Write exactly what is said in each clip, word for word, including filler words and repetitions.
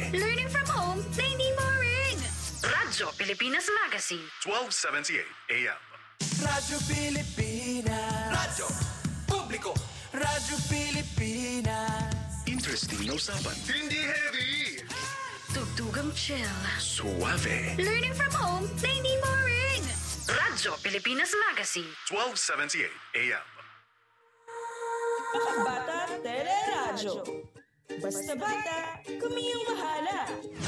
Learning from home na hindi boring. Radyo Pilipinas Magazine. twelve seventy-eight A M. Radyo Pilipinas. Radyo Publiko. Radyo Pilipinas. Interesting na usapan. Hindi heavy. Tugtugang chill. Suave. Learning from home na hindi boring. Radyo Pilipinas Magazine. twelve seventy-eight A M. Makabata Teleradyo. Basta bata, kumiyong bahala.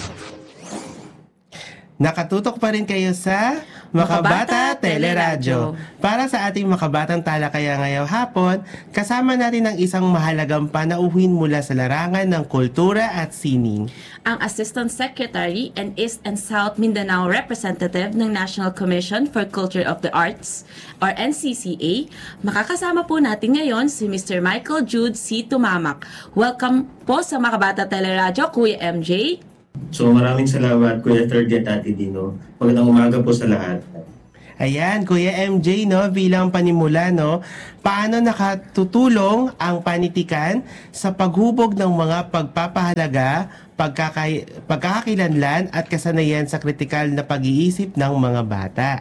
Nakatutok pa rin kayo sa Makabata Teleradyo. Para sa ating Makabatang Talakaya ngayong hapon, kasama natin ang isang mahalagang panauhin mula sa larangan ng kultura at sining. Ang Assistant Secretary and East and South Mindanao Representative ng National Commission for Culture of the Arts or N C C A. Makakasama po natin ngayon si Mister Michael Jude C. Tumamak. Welcome po sa Makabata Teleradyo, Kuya M J. So maraming salamat Kuya Third at Ate Dino. Magandang umaga po sa lahat. Ayan, Kuya M J, no, bilang panimula, no, paano nakatutulong ang panitikan sa paghubog ng mga pagpapahalaga, pagkakay- pagkakakilanlan at kasanayan sa kritikal na pag-iisip ng mga bata?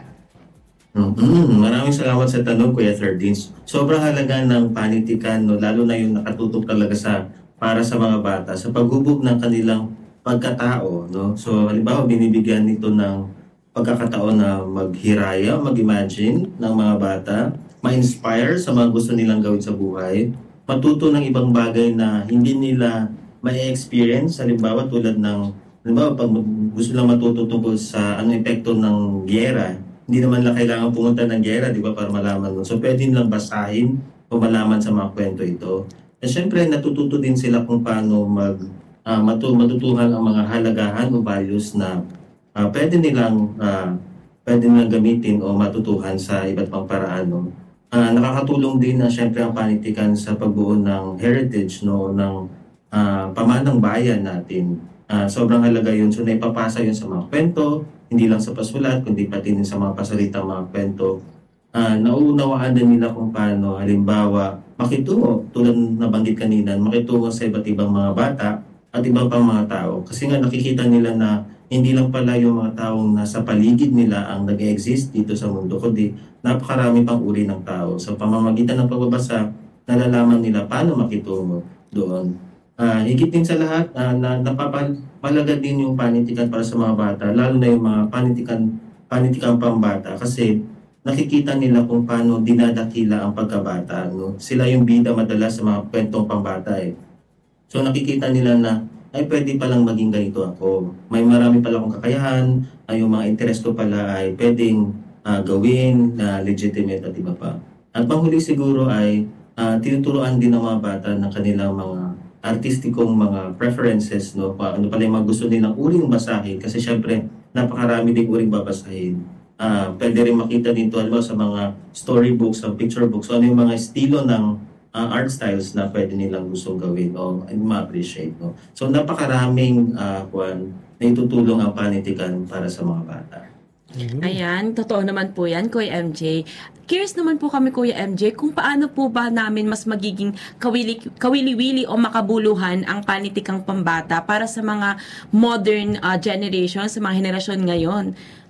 Mm-hmm. Maraming salamat sa tanong Kuya Third. Sobrang halaga ng panitikan, no, lalo na yung nakatutok talaga sa para sa mga bata sa paghubog ng kanilang pagkatao, no? So halimbawa binibigyan nito ng pagkakataon na maghiraya, mag-imagine ng mga bata, ma-inspire sa mga gusto nilang gawin sa buhay, matuto ng ibang bagay na hindi nila ma-experience, halimbawa tulad ng halimbawa pag gusto lang matuto tungkol sa anong epekto ng giyera, hindi naman lang kailangan pumunta ng giyera, di ba, para malaman mo. So pwede nilang basahin o malaman sa mga kwento ito. At syempre natututo din sila kung paano mag Uh, matu- matutuhan ang mga halagahan o values na uh, pwede nilang uh, pwede nilang gamitin o matutuhan sa iba't pang paraan. No? Uh, nakakatulong din na syempre ang panitikan sa pagbuo ng heritage, no, ng uh, pamanang bayan natin. Uh, sobrang halaga yun. So naipapasa yun sa mga kwento, hindi lang sa pasulat, kundi pati din sa mga pasalitang mga kwento. Uh, nauunawaan din nila kung paano, halimbawa, makitungo, tulad na banggit kanina, makitungo sa iba't ibang mga bata at iba pang mga tao. Kasi nga nakikita nila na hindi lang pala yung mga taong nasa paligid nila ang nag-exist dito sa mundo, kundi napakarami pang uri ng tao. Sa pamamagitan ng pagbabasa, nalalaman nila paano makitungo doon. Uh, higit din sa lahat, uh, na napapalaga din yung panitikan para sa mga bata, lalo na yung mga panitikan, panitikan pambata, kasi nakikita nila kung paano dinadakila ang pagkabata. No? Sila yung bida madalas sa mga kwentong pambata eh. So nakikita nila na, ay pwede palang maging ganito ako. May marami pala akong kakayahan, ay yung mga interest ko pala ay pwedeng uh, gawin na uh, legitimate at iba pa. At panghuli siguro ay uh, tinuturuan din ng mga bata ng kanilang mga artistikong mga preferences, no? Ano pala yung mga gusto nilang uring basahin. Kasi syempre, napakarami din uring babasahin. Uh, pwede rin makita dito alam, sa mga storybooks, sa picture books, so ano yung mga estilo ng Uh, art styles na pwede nilang gustong gawin o ma-appreciate. No? So napakaraming uh, kwan, na itutulong ang panitikan para sa mga bata. Mm-hmm. Ayan, totoo naman po yan, Kuya M J. Curious naman po kami, Kuya M J, kung paano po ba namin mas magiging kawili, kawili-wili o makabuluhan ang panitikang pambata para sa mga modern uh, generation, sa mga henerasyon ngayon?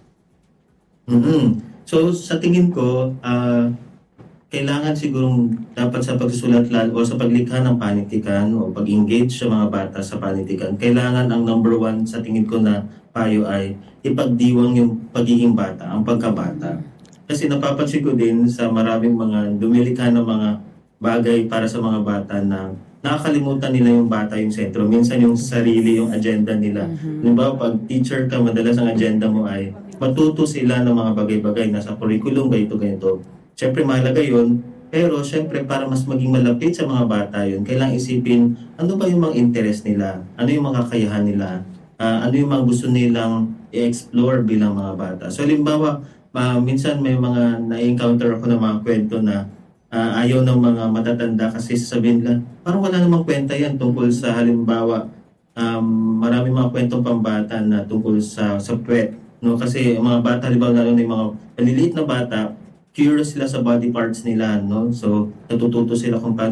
Mm-hmm. So sa tingin ko, uh, kailangan sigurong dapat sa pagsusulat lalo o sa paglikha ng panitikan o pag-engage sa mga bata sa panitikan, kailangan ang number one sa tingin ko na payo ay ipagdiwang yung pagiging bata, ang pagkabata. Kasi napapansin ko din sa maraming mga dumilikha ng mga bagay para sa mga bata na nakakalimutan nila yung bata yung sentro. Minsan yung sarili, yung agenda nila. Mm-hmm. Diba, pag teacher ka, madalas ang agenda mo ay matuto sila ng mga bagay-bagay na sa curriculum, ganito, ganito. Siyempre mahalaga yun, pero siyempre para mas maging malapit sa mga bata yun, kailangang isipin ano ba yung mga interest nila, ano yung mga kakayahan nila, uh, ano yung mga gusto nilang i-explore bilang mga bata. So halimbawa, uh, minsan may mga na-encounter ako ng mga kwento na uh, ayaw ng mga matatanda kasi sasabihin nila, parang wala namang kwenta yan tungkol sa halimbawa, um, marami mga kwentong pambata na tungkol sa, sa puwet. No? Kasi mga bata, halimbawa na yung mga maliliit na bata, curious sila sa body parts nila, no? So, natututo sila kung paano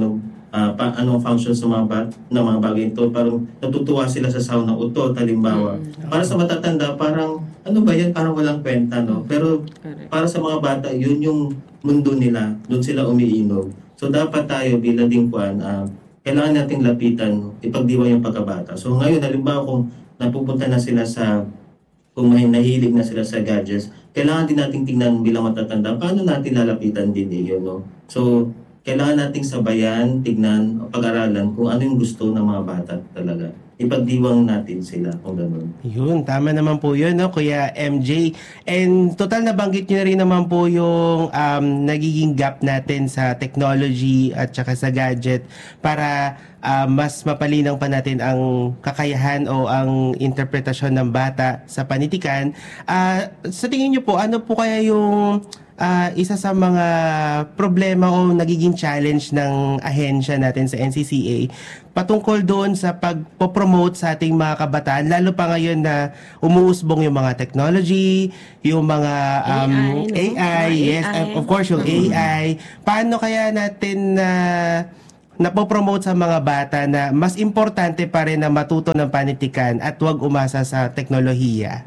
ah, pa, anong functions ng mga, ba- ng mga bagay ito. Parang natutuwa sila sa sound ng utot, halimbawa. Para sa matatanda, parang ano ba yan? Parang walang kwenta, no? Pero Correct. para sa mga bata, yun yung mundo nila. Doon sila umiinog. So dapat tayo bilang dingkuan, ah, kailangan nating lapitan, ipagdiwang yung pagkabata. So ngayon, halimbawa kung napupunta na sila sa, kung may nahilig na sila sa gadgets, kailangan din nating tingnan bilang matatanda, paano natin lalapitan din eh, yun, no? So, kailangan nating sabayan, tignan, pag-aralan kung ano yung gusto ng mga bata talaga. Ipagdiwang natin sila kung gano'n. Yun, tama naman po yun, no, Kuya M J. And total nabanggit nyo na rin naman po yung um, nagiging gap natin sa technology at saka sa gadget para uh, mas mapalinang pa natin ang kakayahan o ang interpretasyon ng bata sa panitikan. Uh, sa tingin nyo po, ano po kaya yung uh, isa sa mga problema o nagiging challenge ng ahensya natin sa N C C A patungkol doon sa pagpo-promote sa ating mga kabataan, lalo pa ngayon na umuusbong yung mga technology, yung mga um, A I, no? A I, Mga yes, A I. of course yung A I. Paano kaya natin na napopromote sa mga bata na mas importante pa rin na matuto ng panitikan at huwag umasa sa teknolohiya?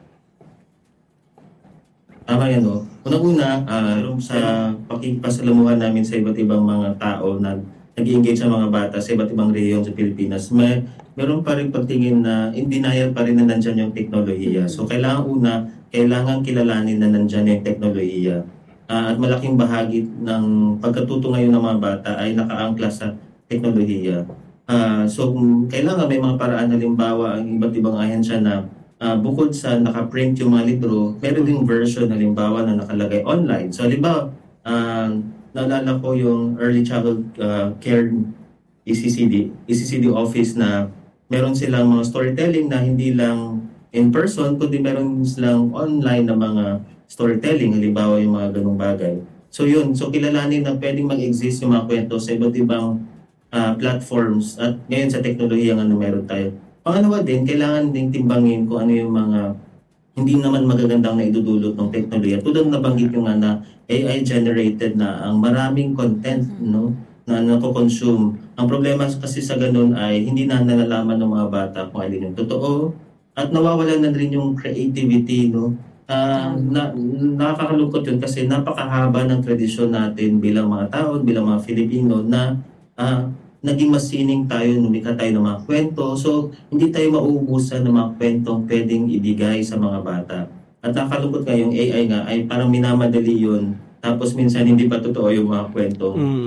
Tama yan, no? Unang-una, uh, sa pakipasalamuhan namin sa iba't ibang mga tao na nag-engage sa mga bata sa iba't ibang rehiyon sa Pilipinas, may meron pa rin pagtingin na in denial pa rin na nandyan yung teknolohiya. So, kailangan una, kailangan kilalanin na nandyan yung teknolohiya. Uh, at malaking bahagi ng pagkatuto ngayon ng mga bata ay nakaangkla sa teknolohiya. Uh, so, kailangan may mga paraan, halimbawa, ang iba't ibang ahensya na uh, bukod sa nakaprint yung mga libro, meron ding version, halimbawa, na nakalagay online. So, halimbawa, uh, naalala ko yung Early Childhood uh, Care E C C D, E C C D office na meron silang mga storytelling na hindi lang in person, kundi meron silang online na mga storytelling, halimbawa yung mga ganung bagay. So yun, so kilalanin na pwedeng mag-exist yung mga kwento sa iba't ibang uh, platforms at ngayon sa teknolohiya nga na meron tayo. Pangalawa din, kailangan din timbangin kung ano yung mga hindi naman magagandang na idudulot ng teknolohiya. Tulad na nabanggit yung nga na A I-generated na ang maraming content, no, na nako-consume. Ang problema kasi sa ganun ay hindi na nalalaman ng mga bata kung alin yung totoo at nawawalan na rin yung creativity, no. Uh, na, nakakalungkot yun kasi napakahaba ng tradisyon natin bilang mga tao, bilang mga Filipino na uh, naging masining tayo, lumika tayo ng mga kwento. So, hindi tayo mauubusan ng mga kwentong pwedeng ibigay sa mga bata. At nakakalungkot nga yung A I nga ay parang minamadali yun. Tapos minsan hindi pa totoo yung mga kwento.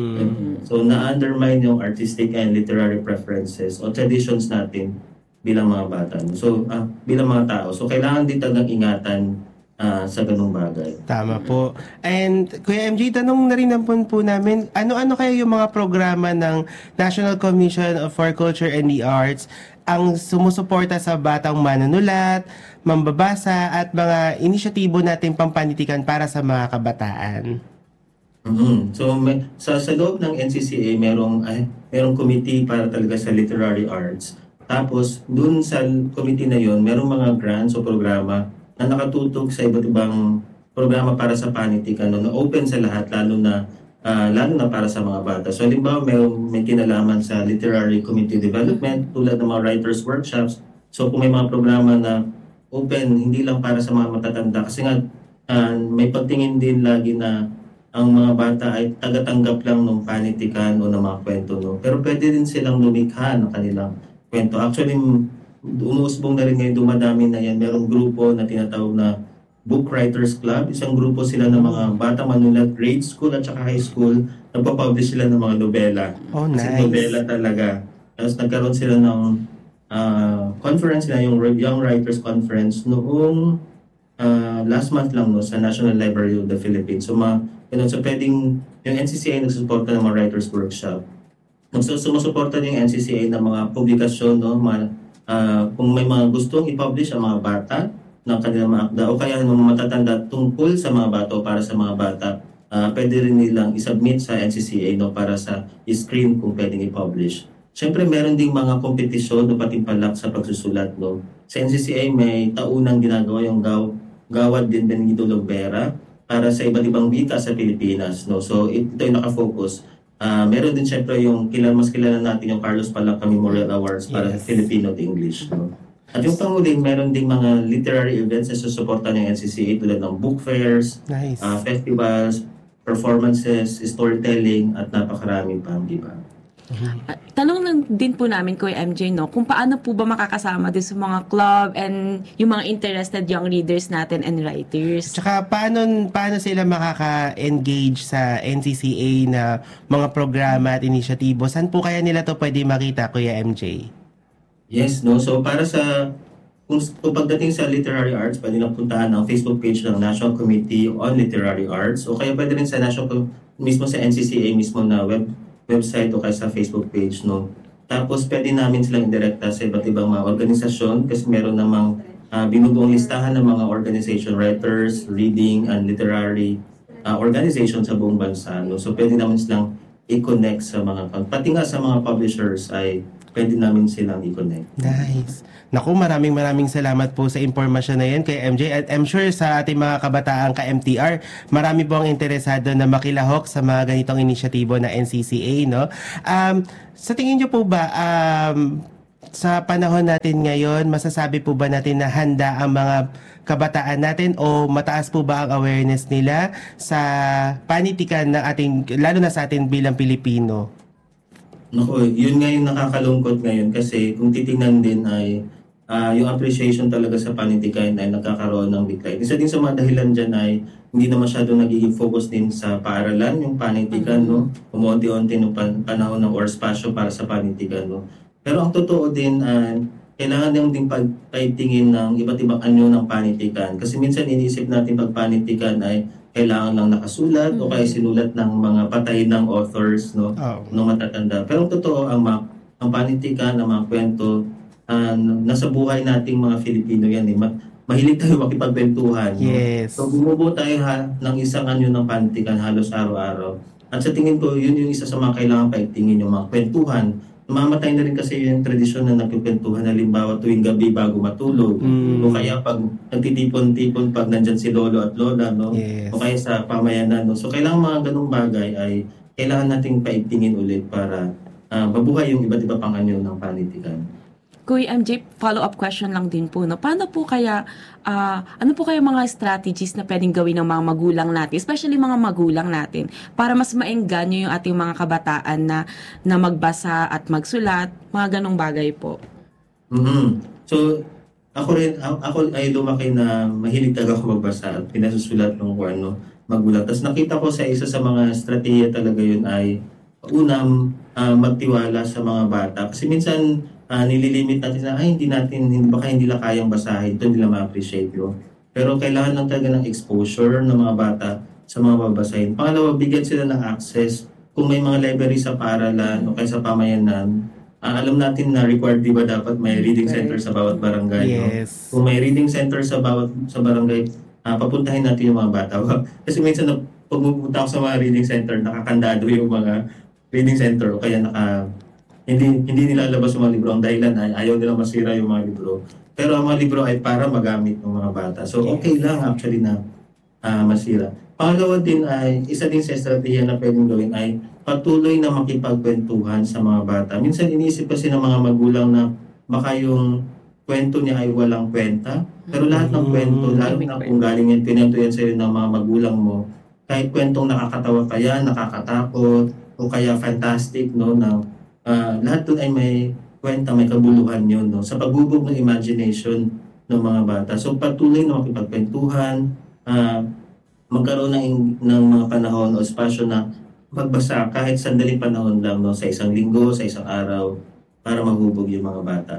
Mm. So, na-undermine yung artistic and literary preferences o traditions natin bilang mga bata. So, ah, bilang mga tao. So, kailangan din talagang ingatan ah, sa ganung bagay. Tama po. And Kuya M J, tanong na rin naman po namin, ano-ano kaya yung mga programa ng National Commission for Culture and the Arts ang sumusuporta sa batang manunulat, mambabasa, at mga inisyatibo natin pampanitikan para sa mga kabataan? Mm-hmm. So, may, sa, sa loob ng N C C A, merong, ay, merong committee para talaga sa literary arts. Tapos, dun sa committee na yon, merong mga grants o programa na nakatutok sa iba't ibang programa para sa panitikan, no, na open sa lahat, lalo na uh, lalo na para sa mga bata. So, halimbawa, may, may kinalaman sa literary community development, tulad ng mga writers workshops. So, kung may mga programa na open, hindi lang para sa mga matatanda, kasi nga, uh, may pagtingin din lagi na ang mga bata ay tagatanggap lang ng panitikan o ng mga kwento, no? Pero pwede din silang lumikha ng kanilang kwento. Actually, umusbong na rin ngayon, dumadami na yan. Merong grupo na tinatawag na Book Writers Club. Isang grupo sila ng mga batang manulat, grade school at saka high school. Nagpapublish sila ng mga nobela. Oh, nice. Kasi nobela talaga. Tapos nagkaroon sila ng uh, conference na, yung Young Writers Conference, noong uh, last month lang, no, sa National Library of the Philippines. So, ma, you know, so pwedeng yung N C C A nagsusuporta ng mga writers workshop. So, sumusuporta yung N C C A ng mga publikasyon, no, mga, uh, kung may mga gustong i-publish ang mga bata ng kanilang mga akda o kaya ng mga matatanda tungkol sa mga bata o para sa mga bata, uh, pwede rin nilang isubmit sa N C C A, no, para sa screen kung pwedeng i-publish. Siyempre, meron ding mga kompetisyon o patimpalak sa pagsusulat, no. Sa N C C A may taunang ginagawa yung gaw, Gawad din Benito Logbera para sa iba't ibang wika sa Pilipinas, no. So ito ay nakafocus Ah, meron din syempre yung kilala, mas kilala natin yung Carlos Palacca Memorial Awards para Yes. Filipino to English. No? At yung panguling, meron ding mga literary events na susuportan ng N C C A tulad ng book fairs, Nice. ah, festivals, performances, storytelling, at napakarami pa, di ba? Ah, tanong lang din po namin, Kuya M J, no, kung paano po ba makakasama din sa mga club and yung mga interested young readers natin and writers. Tsaka paano, paano sila makaka-engage sa N C C A na mga programa at inisyatibo? Saan po kaya nila to pwede makita, Kuya M J? Yes, no? So para sa, kung, kung pagdating sa literary arts, pwede na puntahan ang Facebook page ng National Committee on Literary Arts o kaya pwede rin sa National, Com- mismo sa N C C A mismo na web website o kaya sa Facebook page, no? Tapos pwede namin silang indirekta sa iba't ibang mga organisasyon kasi meron namang uh, binubuong listahan ng mga organization, writers, reading, and literary uh, organization sa buong bansa, no? So pwede namin silang i-connect sa mga, pati nga sa mga publishers ay pwede namin silang i-connect. Nice. Naku, maraming maraming salamat po sa impormasyon na yan kay M J. At I'm sure sa ating mga kabataan ka-M T R, marami po ang interesado na makilahok sa mga ganitong inisyatibo na N C C A, no? Um, sa tingin niyo po ba, um, sa panahon natin ngayon, masasabi po ba natin na handa ang mga kabataan natin o mataas po ba ang awareness nila sa panitikan ng ating, lalo na sa atin bilang Pilipino? Naku, yun nga yung nakakalungkot ngayon kasi kung titingnan din ay uh, yung appreciation talaga sa panitikan ay nagkakaroon ng decline. Isa din sa mga dahilan dyan ay hindi na masyado nagiging focus din sa paaralan, yung panitikan, no? Umunti-unti ng pan- panahon ng or spasyo para sa panitikan, no? Pero ang totoo din ay kailangan din ding pagkaitingin ng iba't ibang anyo ng panitikan. Kasi minsan iniisip natin pag panitikan ay kailangan lang nakasulat mm-hmm. o kaya sinulat ng mga patay ng authors, no, oh. no matatanda. Pero ang totoo, ang, ma- ang panitikan, ang mga kwento, uh, nasa buhay nating mga Filipino yan. Eh. Ma- mahilig tayo makipagkwentuhan. Yes. No? So bumubuo tayo ha, ng isang anyo ng panitikan halos araw-araw. At sa tingin ko, yun yung isa sa mga kailangan paigtingin, yung mga kwentuhan. Mamatay na rin kasi yung tradisyon na nagkukwentuhan, halimbawa tuwing gabi bago matulog. Mm. O kaya pag nagtitipon-tipon pag nandyan si lolo at lola, no? Yes. O kaya sa pamayanan, no? So kailangan mga ganung bagay ay kailangan nating paigtingin ulit para uh, mabuhay yung iba't iba pang anyo ng panitikan. Kuya M J, follow-up question lang din po, no? Paano po kaya, uh, ano po kaya mga strategies na pwedeng gawin ng mga magulang natin, especially mga magulang natin, para mas maengganyo yung ating mga kabataan na, na magbasa at magsulat, mga ganong bagay po? Mm-hmm. So, ako rin, ako ay lumaki na mahilig talaga ako magbasa at pinasusulat ng kung ano, magulang. Tapos nakita ko sa isa sa mga strategiya talaga yun ay, unang uh, magtiwala sa mga bata. Kasi minsan, Uh, nililimit natin na, ay, hindi natin, hindi, baka hindi nila kayang basahin, ito nila ma-appreciate yun. Pero kailangan lang talaga ng exposure ng mga bata sa mga babasahin. Pangalawa, bigyan sila ng access. Kung may mga library sa paaralan o kaya sa pamayanan, uh, alam natin na required, di ba, dapat may reading center sa bawat barangay. Yes. No? Kung may reading center sa bawat sa barangay, uh, papuntahin natin yung mga bata. Kasi minsan, pag pupunta ako sa mga reading center, nakakandado yung mga reading center o kaya naka Hindi hindi nila labas yung mga libro. Ang dahilan ay ayaw nilang masira yung mga libro. Pero ang mga libro ay para magamit ng mga bata. So okay lang actually na uh, masira. Pangalawa din ay, isa din sa estratehiya na pwedeng gawin ay patuloy na makipagkwentuhan sa mga bata. Minsan iniisip kasi ng mga magulang na baka yung kwento niya ay walang kwenta. Pero lahat ng kwento, lalo na kung galing yan, pinento yan sa'yo ng mga magulang mo, kahit kwentong nakakatawa pa yan, nakakatakot, o kaya fantastic, no, na Uh, lahat doon ay may kwenta, may kabuluhan yun, no? Sa pagbubog ng imagination ng mga bata. So patuloy na makipagkwentuhan, uh, magkaroon ng, ng mga panahon o espasyo na magbasa kahit sandaling panahon lang, no? Sa isang linggo, sa isang araw, para mahubog yung mga bata.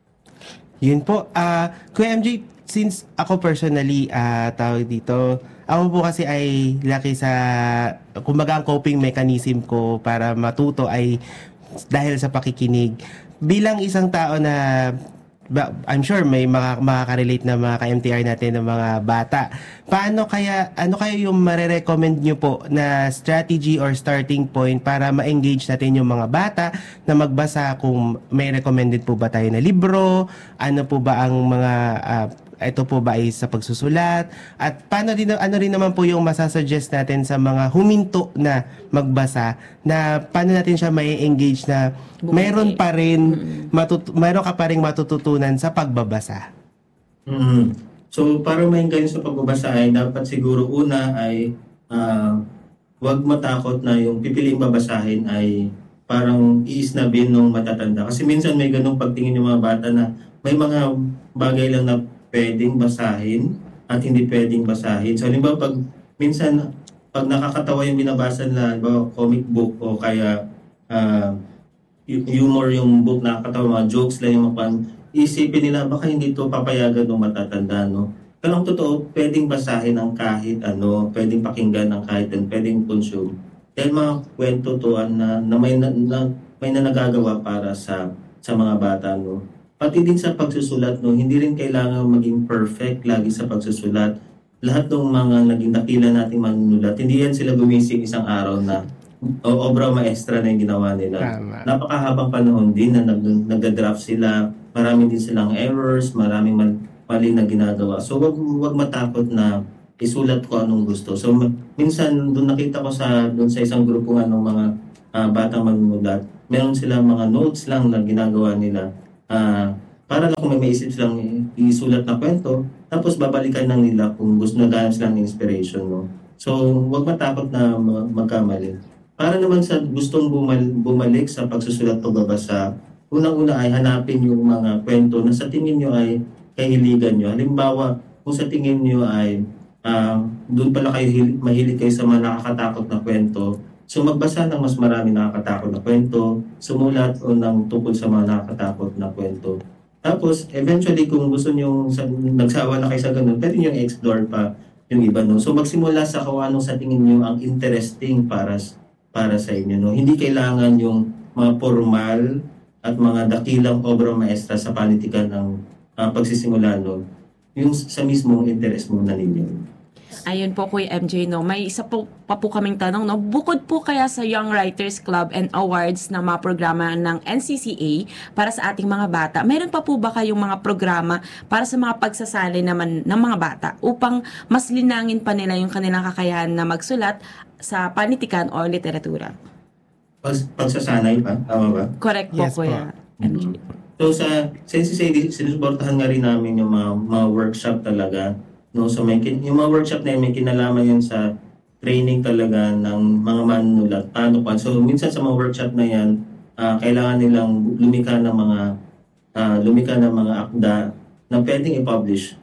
Yun po. Uh, Kuya M J, since ako personally, uh, tawag dito, ako po kasi ay laki sa, kumbaga ang coping mechanism ko para matuto ay dahil sa pakikinig. Bilang isang tao na I'm sure may mga makaka-relate na mga ka-M T R natin ng mga bata. Paano kaya, ano kaya yung mare-recommend nyo po na strategy or starting point para ma-engage natin yung mga bata na magbasa? Kung may recommended po ba tayo na libro? Ano po ba ang mga uh, ito po ba ay sa pagsusulat? At paano din, ano rin naman po yung masasuggest natin sa mga huminto na magbasa na paano natin siya may engage na meron pa rin, matut- meron ka pa rin matututunan sa pagbabasa? Mm. So, para mainggan sa pagbabasa ay dapat siguro una ay uh, huwag matakot na yung pipiliing babasahin ay parang iisnabin nung matatanda. Kasi minsan may ganung pagtingin yung mga bata na may mga bagay lang na pwedeng basahin at hindi pwedeng basahin. So, halimbawa, pag minsan, pag nakakatawa yung binabasa na, halimbawa, comic book o kaya uh, humor yung book, nakakatawa, mga jokes lang yung mga isipin nila, baka hindi ito papayagan ng matatanda, no? Pero ang totoo, pwedeng basahin ang kahit ano, pwedeng pakinggan ang kahit ano, pwedeng consume. Dahil mga kwento to na, na, may, na, na may na nagagawa para sa sa mga bata, no? Pati din sa pagsusulat, no, hindi rin kailangan maging perfect lagi sa pagsusulat. Lahat ng mga naging dakila nating manunulat, hindi yan sila gumising isang araw na o obra maestra na yung ginawa nila. Tama. Napakahabang panahon din na nag, nagda-draft sila, marami din silang errors, maraming mal, mali na ginagawa. So wag wag matakot na isulat ko anong gusto. So minsan doon nakita ko sa doon sa isang grupo ng mga uh, batang manunulat, meron silang mga notes lang na ginagawa nila. Uh, para lang kung may maisip silang isulat na kwento, tapos babalikan lang nila kung gusto na ganap silang inspiration, no? So, huwag matakot na magkamali. Para naman sa gustong bumal- bumalik sa pagsusulat o babasa, unang-una ay hanapin yung mga kwento na sa tingin nyo ay kahiligan nyo. Halimbawa, kung sa tingin nyo ay uh, doon pala kayo hil- mahilig kayo sa mga nakakatakot na kwento, so magbasa ng mas marami nakakatakot na kwento, sumulat o ng tungkol sa mga nakakatakot na kwento. Tapos, eventually, kung gusto nyo, sa, nagsawa na kayo sa ganun, pwede nyo explore pa yung iba, no? So, magsimula sa kung anong sa tingin nyo ang interesting para, para sa inyo, no? Hindi kailangan yung mga formal at mga dakilang obra maestra sa panitikan ng uh, pagsisimula, no? Yung sa mismong interest muna ninyo. Ayun po, Kuya M J, no? May isa po pa po kaming tanong, no? Bukod po kaya sa Young Writers Club and Awards na mga programa ng N C C A para sa ating mga bata, mayroon pa po ba kayong mga programa para sa mga pagsasali naman ng mga bata upang mas linangin pa nila yung kanilang kakayahan na magsulat sa panitikan o literatura? Pag, pagsasanay pa? Tama ba? Correct po, Yes, Kuya po. M J. So sa sa N C C A, sinusuportahan nga rin namin yung mga, mga workshop talaga. No, so may kin- yung mga workshop na yun, may kinalaman yun sa training talaga ng mga manunulat. Paano pa? So minsan sa mga workshop na yan, uh, kailangan nilang lumika ng mga uh, lumika ng mga akda na pwedeng i-publish.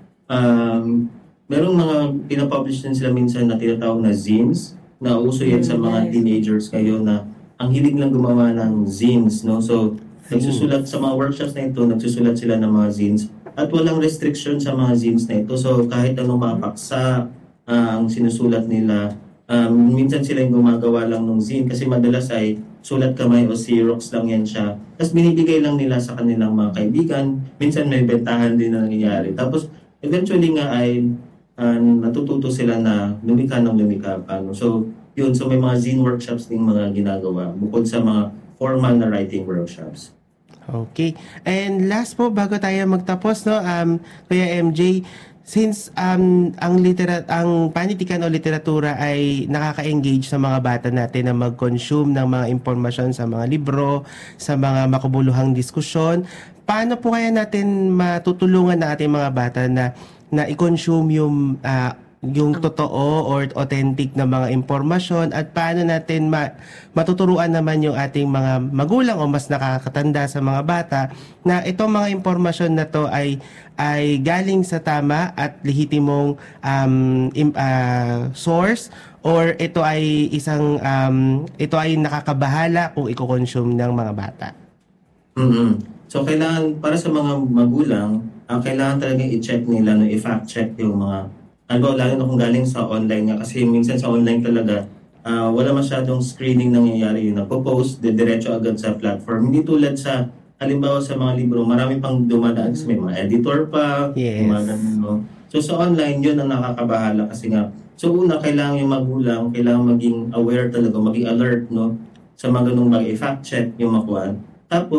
Um, merong mga pinapublish din sila minsan na tinatawag na zines, na uso yan sa mga teenagers kayo na ang hilig lang gumawa ng zines, no? So nagsusulat sa mga workshops na ito, nagsusulat sila ng mga zines. At walang restriction sa mga zines na ito. So kahit anong mga paksa uh, ang sinusulat nila, um, minsan sila yung gumagawa lang ng zine kasi madalas ay sulat kamay o Xerox lang yan siya. Tapos binibigay lang nila sa kanilang mga kaibigan. Minsan may bentahan din na nangyayari. Tapos eventually nga ay uh, natututo sila na lumika ng lumika pa. No? So yun, so may mga zine workshops ding mga ginagawa bukod sa mga formal na writing workshops. Okay. And last po, bago tayo magtapos, no, um, Kuya M J, since um, ang, litera- ang panitikan o literatura ay nakaka-engage sa mga bata natin na mag-consume ng mga impormasyon sa mga libro, sa mga makabuluhang diskusyon, paano po kaya natin matutulungan na ating mga bata na, na i-consume yung uh, yung totoo or authentic na mga impormasyon at paano natin ma- matuturuan naman yung ating mga magulang o mas nakakatanda sa mga bata na itong mga impormasyon na to ay ay galing sa tama at lehitimong um, im- uh, source or ito ay isang um, ito ay nakakabahala kung i-consume ng mga bata. Mm-hmm. So kailangan para sa mga magulang, uh, kailangan talaga i-check nila, no, i-fact check yung mga ano, lalo na kung galing sa online nga. Kasi minsan sa online talaga, uh, wala masyadong screening nangyayari. Yung nagpo-post, diretso agad sa platform. Hindi tulad sa, halimbawa sa mga libro, marami pang dumadaan. May mga editor pa, Yes. mga ganun, no? So sa online, yun ang nakakabahala kasi nga. So una, kailangan yung magulang, kailangan maging aware talaga, maging alert, no? Sa mga ganung bagay, fact check yung makuha. Tapos,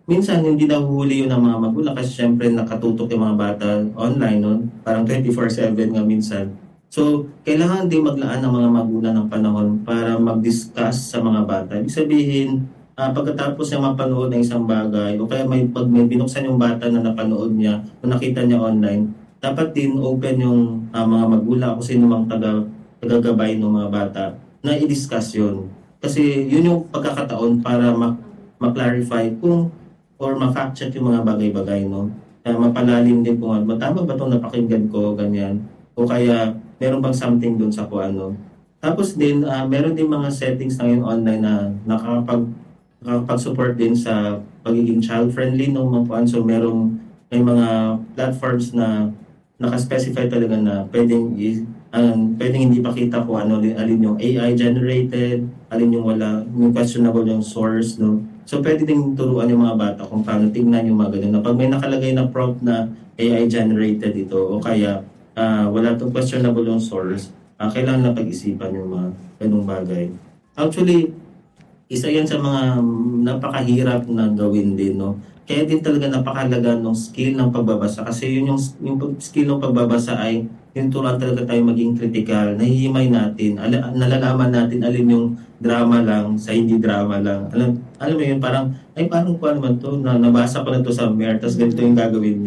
minsan hindi nahuhuli yun ng mga magulang kasi syempre nakatutok yung mga bata online, no? Parang twenty-four seven nga minsan. So, kailangan din maglaan ng mga magulang ng panahon para mag-discuss sa mga bata. Ibig sabihin, uh, pagkatapos niya mapanood ng isang bagay, o kaya may, pag may binuksan yung bata na napanood niya, o nakita niya online, dapat din open yung uh, mga magulang kung sino mang taga, tagagabay ng mga bata na i-discuss yun. Kasi yun yung pagkakataon para ma- ma-clarify kung or ma-fact check yung mga bagay-bagay, no? Kaya mapalalim din kung ano, tama ba itong napakinggan ko, ganyan. O kaya meron bang something dun sa kung ano. Tapos din, uh, meron din mga settings na ngayon online na nakakapag, nakakapag-support din sa pagiging child-friendly ng mga kuan. So merong may mga platforms na naka-specify talaga na pwedeng, um, pwedeng hindi pakita kung ano, alin yung A I generated, alin yung wala, yung questionable yung source, no? So pwede din turuan yung mga bata kung paano tingnan yung mga ganun. Pag may nakalagay na prompt na A I generated ito, o kaya uh, wala itong questionable yung source, uh, kailangan na pag-isipan yung mga ganung bagay. Actually, isa yan sa mga napakahirap na gawin din, no? Kaya din talaga napakahalaga ng skill ng pagbabasa kasi yun yung, yung skill ng pagbabasa ay yung turuan talaga tayo maging critical, nahihimay natin, ala, nalalaman natin alin yung drama lang sa hindi drama lang. Alam, alam mo yun, parang, ay parang ko naman to, na, nabasa ko na to somewhere, tapos ganito yung gagawin niya.